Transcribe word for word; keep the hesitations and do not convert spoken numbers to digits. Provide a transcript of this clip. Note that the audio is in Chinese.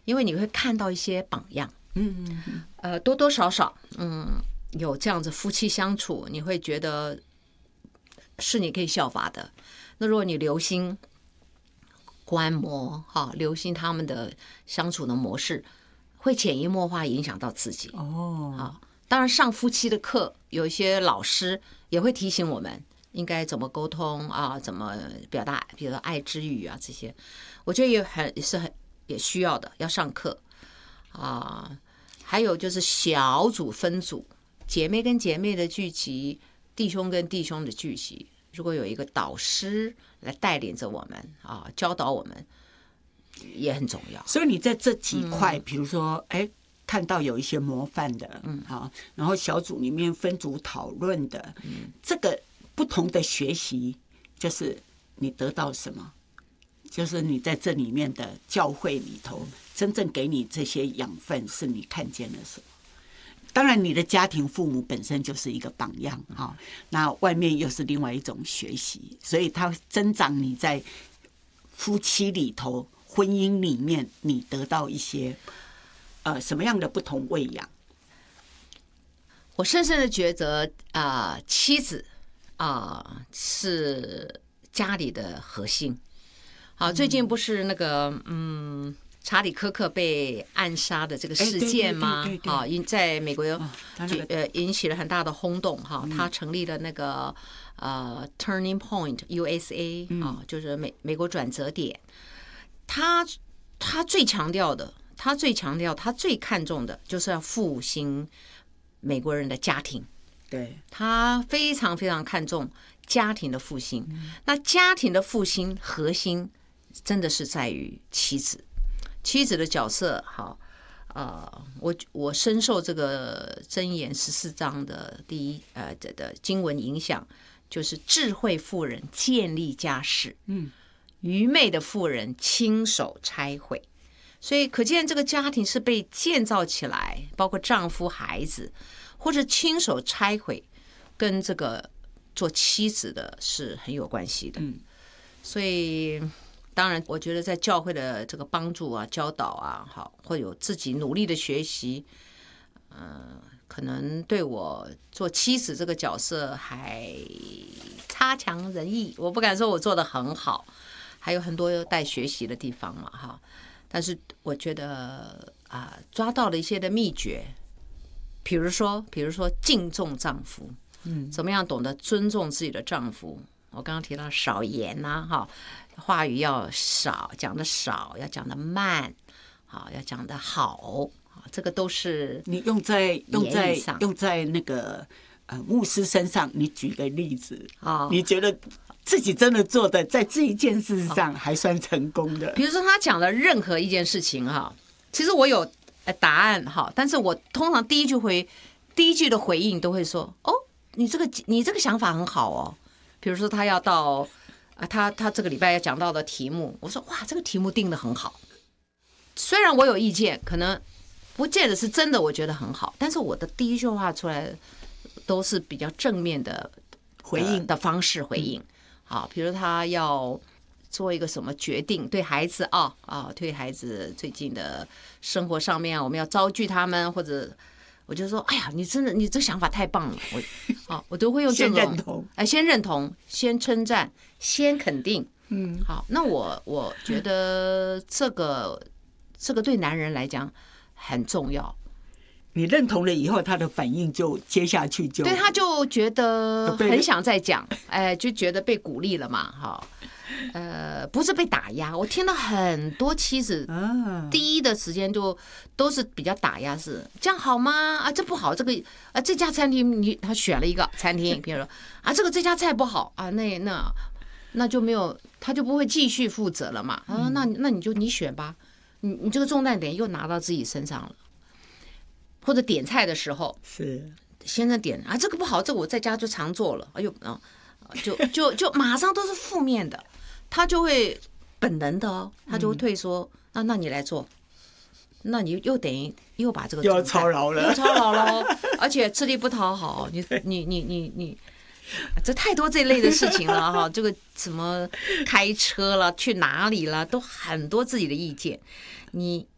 因为你会看到一些榜样， 嗯嗯嗯， 呃，多多少少，嗯，有这样子夫妻相处，你会觉得是你可以效法的。那如果你留心观摩哈，留心他们的相处的模式，会潜移默化影响到自己。 哦， 好，当然上夫妻的课，有一些老师也会提醒我们应该怎么沟通啊，怎么表达，比如说爱之语啊这些，我觉得也很也是很也需要的，要上课啊。还有就是小组分组，姐妹跟姐妹的聚集，弟兄跟弟兄的聚集，如果有一个导师来带领着我们啊，教导我们，也很重要。 所以你在这几块，比如说，哎，看到有一些模范的，嗯，好，然后小组里面分组讨论的，嗯，这个不同的学习，就是你得到什么？就是你在这里面的教会里头，真正给你这些养分，是你看见了什么？当然，你的家庭父母本身就是一个榜样哈，那外面又是另外一种学习，所以它增长你在夫妻里头、婚姻里面，你得到一些呃什么样的不同喂养？ 我深深的觉得啊、呃，妻子啊、呃、是家里的核心。好，最近不是那个嗯，查理科克被暗杀的这个事件吗？啊，因在美国呃引起了很大的轰动哈。他成立了那个呃 Turning Point U S A 啊，就是美美国转折点。他他最强调的，他最强调，他最看重的就是要复兴美国人的家庭。 对， 他非常非常看重家庭的复兴。那家庭的复兴核心真的是在于妻子，妻子的角色。好，呃，我我深受这个箴言十四章的第一呃的的经文影响，就是智慧妇人建立家室，嗯，愚昧的妇人亲手拆毁。所以可见这个家庭是被建造起来，包括丈夫、孩子，或者亲手拆毁，跟这个做妻子的是很有关系的。嗯，所以当然，我觉得在教会的这个帮助啊、教导啊，好，会有自己努力的学习，呃，可能对我做妻子这个角色还差强人意。我不敢说我做得很好，还有很多待学习的地方嘛，哈。但是我觉得啊、呃，抓到了一些的秘诀，比如说，比如说敬重丈夫，嗯，怎么样懂得尊重自己的丈夫？我刚刚提到少言呐、啊，哈，话语要少，讲的少，要讲的慢，好，要讲的好，这个都是你用在用在用在那个呃牧师身上。你举个例子啊，你觉得自己真的做的在这一件事上还算成功的？ 比如说他讲的任何一件事情哈，其实我有答案哈，但是我通常第一句回第一句的回应都会说：“哦，你这个你这个想法很好哦。”比如说他要到啊，他他这个礼拜要讲到的题目，我说：“哇，这个题目定得很好。”虽然我有意见，可能不见得是真的，我觉得很好，但是我的第一句话出来都是比较正面的回应的方式回应。好，比如他要做一个什么决定，对孩子啊啊，对孩子最近的生活上面，我们要招聚他们，或者我就说，哎呀，你真的，你这想法太棒了，我啊，我都会用这种先认同， 哎，先认同，先称赞，先肯定，嗯，好，那我我觉得这个这个对男人来讲很重要。 你认同了以后，他的反应就接下去就对，他就觉得很想再讲，哎，就觉得被鼓励了嘛，哈，呃，不是被打压。我听到很多妻子第一的时间就都是比较打压，是这样好吗？啊，这不好，这个啊这家餐厅你他选了一个餐厅，比如说啊这个这家菜不好啊，那那那就没有，他就不会继续负责了嘛。啊，那那你就你选吧，你你这个重担点又拿到自己身上了。或者点菜的时候， 是先生点啊，这个不好，这个我在家就常做了，哎呦啊，就就就马上都是负面的，他就会本能的哦，他就会退缩，那、嗯、那你来做，那你又等于又把这个又要操劳了， 又操劳了，而且吃力不讨好，你你你你你，这太多这类的事情了哈，这个什么开车了，去哪里了，都很多自己的意见，你。